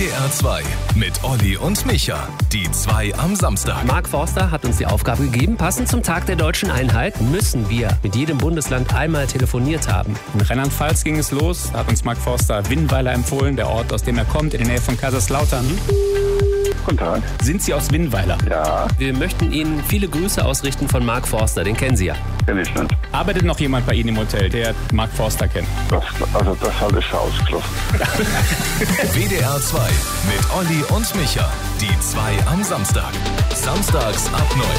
WDR 2 mit Olli und Micha. Die 2 am Samstag. Mark Forster hat uns die Aufgabe gegeben, passend zum Tag der Deutschen Einheit müssen wir mit jedem Bundesland einmal telefoniert haben. In Rheinland-Pfalz ging es los, hat uns Mark Forster Winnweiler empfohlen, der Ort, aus dem er kommt, in der Nähe von Kaiserslautern. Guten Tag. Sind Sie aus Winnweiler? Ja, Wir möchten Ihnen viele Grüße ausrichten von Mark Forster, den kennen Sie ja. kenn ich nicht. Arbeitet noch jemand bei Ihnen im Hotel, der Mark Forster kennt? Das halte ich für ausgeschlossen. WDR 2 mit Olli und Micha. Die 2 am Samstag. Samstags ab 9.